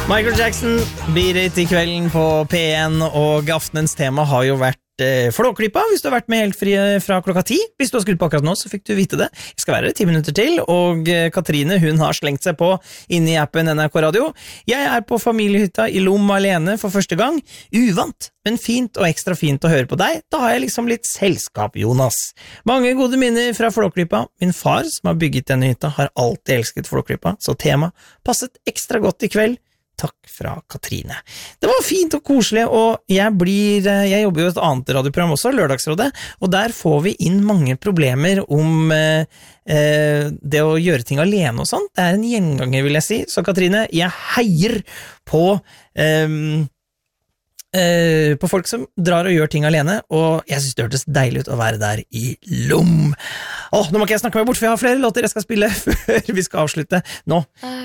Michael Jackson, Beat It I kvelden på P1, og aftenens tema har jo vært Flåklypa, hvis du har vært med helt fri fra klokka 10. Hvis du har skrudd på akkurat nå, så fikk du vite det. Jeg skal være 10 minutter til, og Katrine, hun har slengt seg på inne I appen NRK Radio. Jeg på familiehytta I Lom alene for første gang. Uvant, men fint og ekstra fint å høre på deg. Da har jeg liksom litt selskap, Jonas. Mange gode minner fra Flåklypa. Min far, som har bygget denne hytta, har alltid elsket Flåklypa, så tema passet ekstra godt I kveld. Takk fra Katrine. Det var fint og koselig, og jeg jobber jo et annet radioprogram også, Lørdagsrådet, og der får vi inn mange problemer om det å gjøre ting alene og sånt. Det en gjenganger, vil jeg si. Så Katrine, jeg heier på folk som drar og gjør ting alene, og jeg synes det hørtes deilig ut å være der I Lom. Nå må ikke jeg snakke meg bort, for jeg har flere låter jeg skal spille før vi skal avslutte. Nå